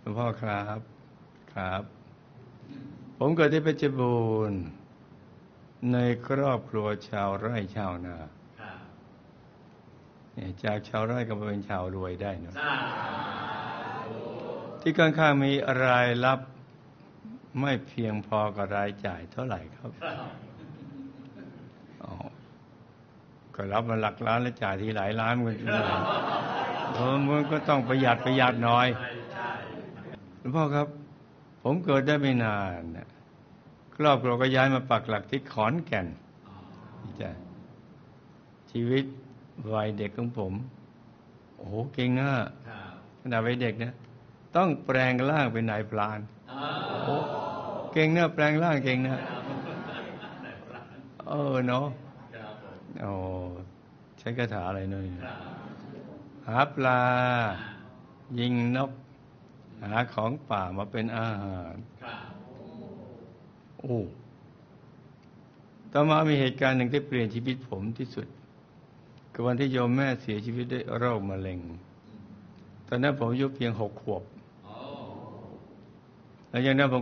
หลวงพ่อครับครับผมเกิดที่เพชรบูรณ์ในครอบครัวชาวไร่ชาวนาจากชาวไร่ก็มาเป็นชาวรวยได้นะที่ข้างๆมีรายรับไม่เพียงพอกับรายจ่ายเท่าไหร่ครับก็รับมาหลักล้านแล้วจ่ายทีหลายล้านมันก็ต้องประหยัดหน่อยหลวงพ่อครับผมเกิดได้ไม่นานครอบครัวก็ย้ายมาปักหลักที่ขอนแก่นชีวิตวัยเด็กของผมโอ้โหเก่งนะขนาดวัยเด็กนะต้องแปลงร่างเป็นนายพรานโอ้เก่งนะแปลงร่างเก่งนะเนาะโอ้ใช้คาถาอะไรหน่อยหาปลายิงนกหาของป่ามาเป็นอาหารโอ้ต่อมามีเหตุการณ์หนึ่งที่เปลี่ยนชีวิตผมที่สุดคือวันที่โยมแม่เสียชีวิตด้วยโรคมะเร็งตอนนั้นผมอายุเพียง6 ขวบแล้วอย่างนั้นผม